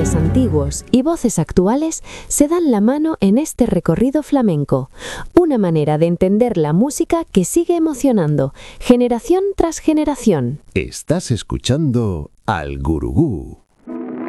autores antiguos y voces actuales se dan la mano en este recorrido flamenco, una manera de entender la música que sigue emocionando, generación tras generación. Estás escuchando al Gurugú.